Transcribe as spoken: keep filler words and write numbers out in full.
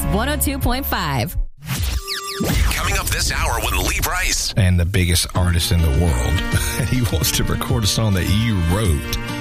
one oh two point five. Coming up this hour with Lee Brice. And the biggest artist in the world. He wants to record a song that you wrote.